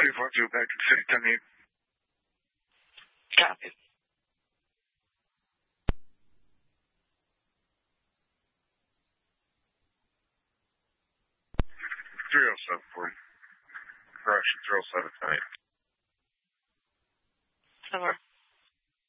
242 back to the city. 10 8. Copy. Correction, 307 tonight. Over.